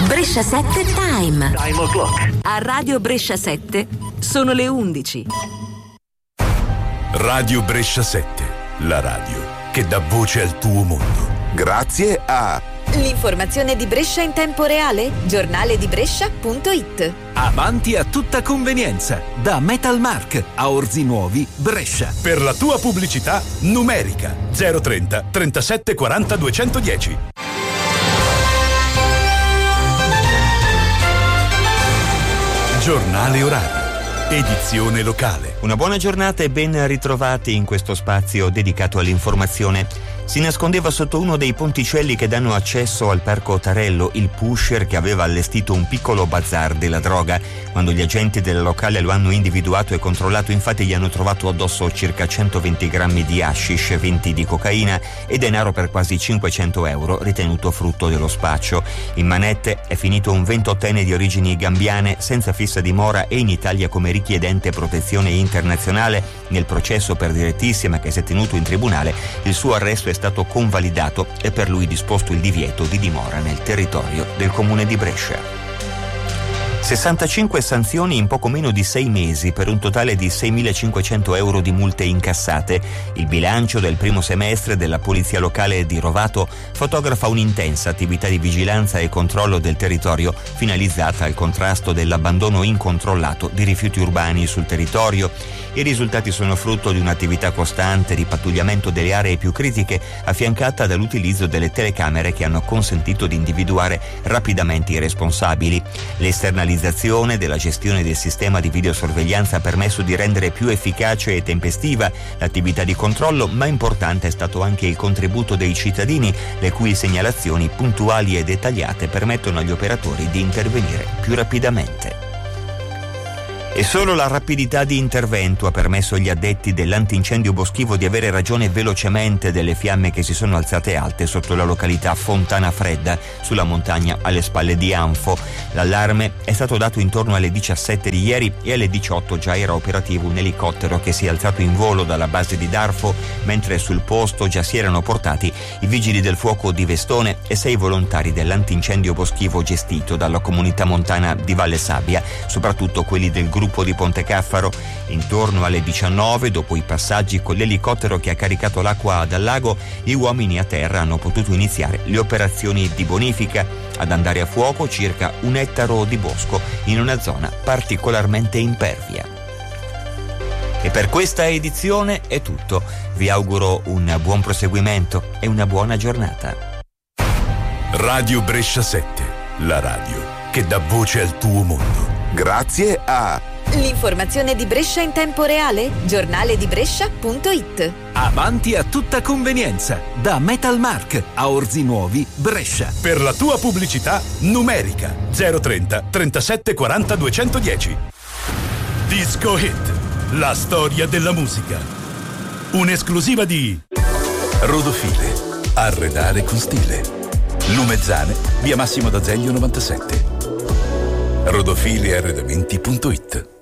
Brescia 7 Time. Time o'clock. A Radio Brescia 7 sono le 11. Radio Brescia 7, la radio che dà voce al tuo mondo. Grazie a l'informazione di Brescia in tempo reale, giornaledibrescia.it. Avanti a tutta convenienza, da Metalmark a Orzi Nuovi, Brescia. Per la tua pubblicità numerica 030 37 40 210. Giornale orario, edizione locale. Una buona giornata e ben ritrovati in questo spazio dedicato all'informazione. Si nascondeva sotto uno dei ponticelli che danno accesso al Parco Tarello il pusher che aveva allestito un piccolo bazar della droga. Quando gli agenti del locale lo hanno individuato e controllato, infatti gli hanno trovato addosso circa 120 grammi di hashish, 20 di cocaina e denaro per quasi 500 euro, ritenuto frutto dello spaccio. In manette è finito un 28enne di origini gambiane senza fissa dimora e in Italia come richiedente protezione internazionale. Nel processo per direttissima che si è tenuto in tribunale, il suo arresto è stato convalidato e per lui disposto il divieto di dimora nel territorio del comune di Brescia. 65 sanzioni in poco meno di 6 mesi per un totale di 6.500 euro di multe incassate. Il bilancio del primo semestre della Polizia Locale di Rovato fotografa un'intensa attività di vigilanza e controllo del territorio finalizzata al contrasto dell'abbandono incontrollato di rifiuti urbani sul territorio. I risultati sono frutto di un'attività costante di pattugliamento delle aree più critiche, affiancata dall'utilizzo delle telecamere che hanno consentito di individuare rapidamente i responsabili. L'esternalizzazione della gestione del sistema di videosorveglianza ha permesso di rendere più efficace e tempestiva l'attività di controllo, ma importante è stato anche il contributo dei cittadini, le cui segnalazioni puntuali e dettagliate permettono agli operatori di intervenire più rapidamente. E solo la rapidità di intervento ha permesso agli addetti dell'antincendio boschivo di avere ragione velocemente delle fiamme che si sono alzate alte sotto la località Fontana Fredda, sulla montagna alle spalle di Anfo. L'allarme è stato dato intorno alle 17 di ieri e alle 18 già era operativo un elicottero che si è alzato in volo dalla base di Darfo, mentre sul posto già si erano portati i vigili del fuoco di Vestone e 6 volontari dell'antincendio boschivo gestito dalla comunità montana di Valle Sabbia, soprattutto quelli del gruppo di Ponte Caffaro. Intorno alle 19, dopo i passaggi con l'elicottero che ha caricato l'acqua dal lago, gli uomini a terra hanno potuto iniziare le operazioni di bonifica. Ad andare a fuoco circa 1 ettaro di bosco in una zona particolarmente impervia. E per questa edizione è tutto. Vi auguro un buon proseguimento e una buona giornata. Radio Brescia 7, la radio che dà voce al tuo mondo. Grazie a l'informazione di Brescia in tempo reale, giornaledibrescia.it. Avanti a tutta convenienza, da Metalmark a Orzi Nuovi, Brescia. Per la tua pubblicità numerica 030 37 40 210. Disco Hit, la storia della musica. Un'esclusiva di Rodofile, arredare con stile. Lumezzane, via Massimo d'Azeglio 97. rodofilearredamenti.it.